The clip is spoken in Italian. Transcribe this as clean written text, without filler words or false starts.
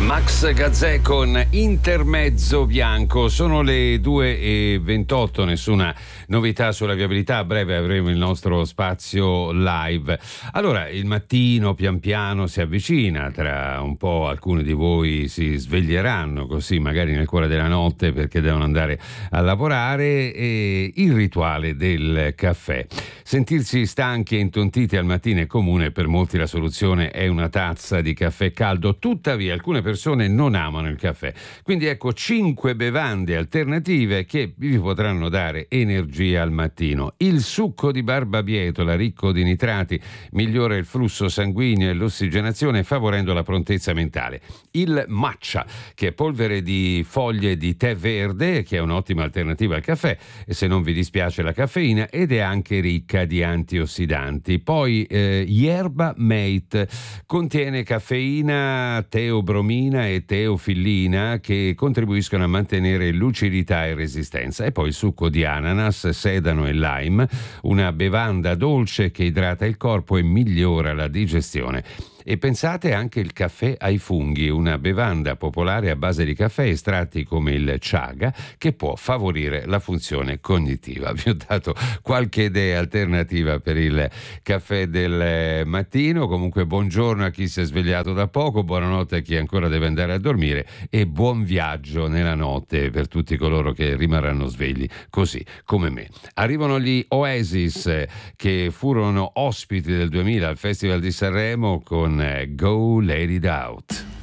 Max Gazzè con Intermezzo Bianco. Sono le 2:28, nessuna novità sulla viabilità. A breve avremo il nostro spazio live. Allora, il mattino pian piano si avvicina, tra un po' alcuni di voi si sveglieranno così magari nel cuore della notte perché devono andare a lavorare, e il rituale del caffè. Sentirsi stanchi e intontiti al mattino è comune, per molti la soluzione è una tazza di caffè caldo. Tuttavia alcune persone non amano il caffè, quindi ecco 5 bevande alternative che vi potranno dare energia al mattino. Il succo di barbabietola, ricco di nitrati, migliora il flusso sanguigno e l'ossigenazione, favorendo la prontezza mentale. Il matcha, che è polvere di foglie di tè verde, che è un'ottima alternativa al caffè se non vi dispiace la caffeina, ed è anche ricca di antiossidanti. Poi Yerba Mate contiene caffeina, teobromina e teofillina, che contribuiscono a mantenere lucidità e resistenza. E poi il succo di ananas, sedano e lime, una bevanda dolce che idrata il corpo e migliora la digestione. E pensate anche il caffè ai funghi, una bevanda popolare a base di caffè estratti come il chaga, che può favorire la funzione cognitiva. Vi ho dato qualche idea alternativa per il caffè del mattino. Comunque buongiorno a chi si è svegliato da poco, buonanotte a chi ancora deve andare a dormire e buon viaggio nella notte per tutti coloro che rimarranno svegli così come me. Arrivano gli Oasis, che furono ospiti del 2000 al Festival di Sanremo con Go Let It Out.